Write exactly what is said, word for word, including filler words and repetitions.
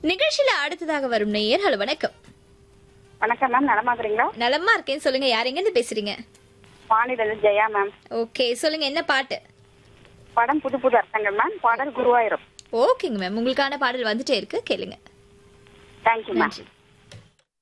நிகழ்ச்சியில அடுத்ததாக வரும் நேயர். ஹலோ வணக்கம். வணக்கம் மேம், நலமா இருக்கிறீங்களா? நலமா இருக்கேன். சொல்லுங்க, யார் எங்க இருந்து பேசுறீங்க? வாணிலிருந்து ஜெயா மேம். ஓகே, சொல்லுங்க என்ன பாட்டு? படம் புது புது அர்த்தங்கள் மேம். பாடல் குருவாயிரம். ஓகேங்க மேம், உங்களுக்கான பாடல் வந்துட்டே இருக்கு, கேளுங்க. Thank you ma'am. நன்றி.